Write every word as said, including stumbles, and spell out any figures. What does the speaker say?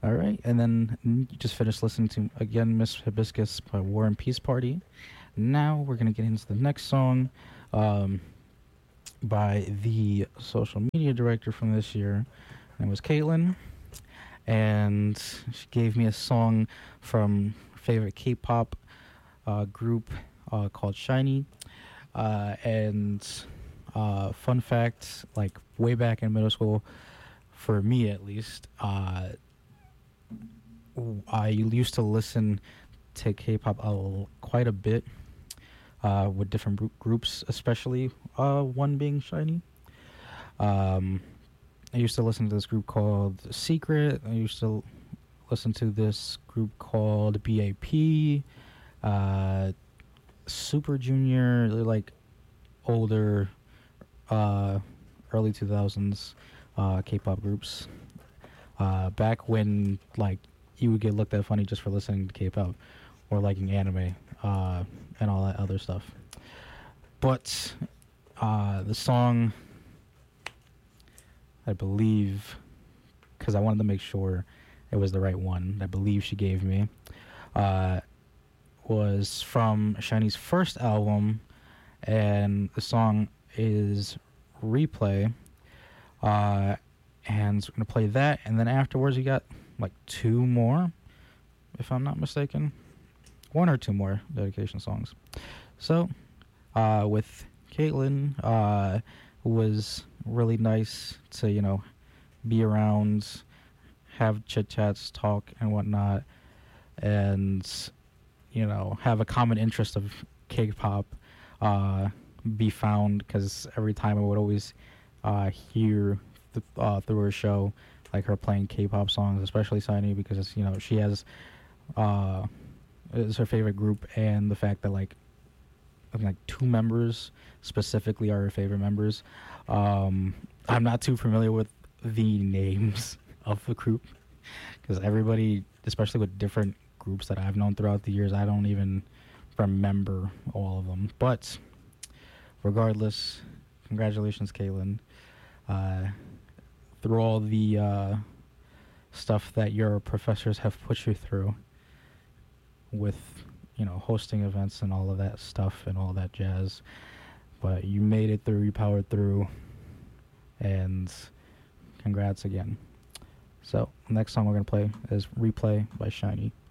All right, and then you just finished listening to again Miss Hibiscus by War and Peace Party. Now we're gonna get into the next song, um, by the social media director from this year. Her name was Caitlin, and she gave me a song from her favorite K-pop uh, group uh, called Shiny. Uh, and uh, fun fact, like way back in middle school, for me at least, uh, I used to listen to K-pop a, quite a bit uh, with different group groups, especially uh, one being Shiny. Um, I used to listen to this group called Secret. I used to listen to this group called B A P, uh, Super Junior, they're like older, uh, early two thousands uh, K-pop groups. Uh, back when like you would get looked at funny just for listening to K-pop or liking anime uh, and all that other stuff. But uh, the song, I believe, because I wanted to make sure it was the right one, I believe she gave me, uh, was from Shiny's first album, and the song is Replay. Uh, and we're going to play that, and then afterwards you got like two more, if I'm not mistaken. One or two more dedication songs. So, uh, with Caitlin, uh, it was really nice to, you know, be around, have chit chats, talk, and whatnot, and, you know, have a common interest of K-pop uh, be found, because every time I would always uh, hear th- uh, through her show, like her playing K-pop songs, especially Sunny, because, you know, she has uh, is her favorite group, and the fact that like I think, like two members specifically are her favorite members. Um, I'm not too familiar with the names of the group because everybody, especially with different groups that I've known throughout the years, I don't even remember all of them. But regardless, congratulations, Caitlin. Uh, through all the uh, stuff that your professors have put you through with, you know, hosting events and all of that stuff and all that jazz. But you made it through, you powered through, and congrats again. So, next song we're going to play is Replay by Shiny.